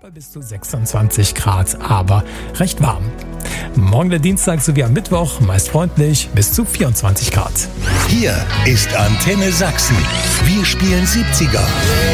bei bis zu 26 Grad, aber recht warm. Morgen der Dienstag sowie am Mittwoch meist freundlich bis zu 24 Grad. Hier ist Antenne Sachsen. Wir spielen 70er.